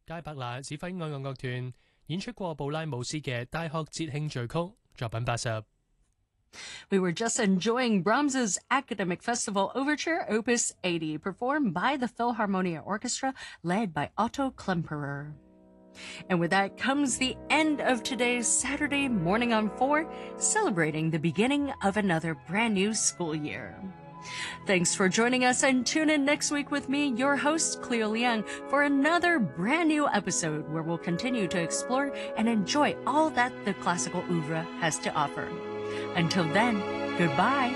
佳伯那指揮愛樂樂團演出過布拉姆斯嘅大學節慶序曲作品80。 We were just enjoying Brahms's Academic Festival Overture, Opus 80, performed by the Philharmonia Orchestra, led by Otto Klemperer. And with that comes the end of today's Saturday Morning on 4, celebrating the beginning of another brand new school year. Thanks for joining us, and tune in next week with me, your host, Cleo Liang, for another brand new episode where we'll continue to explore and enjoy all that the classical oeuvre has to offer. Until then, goodbye.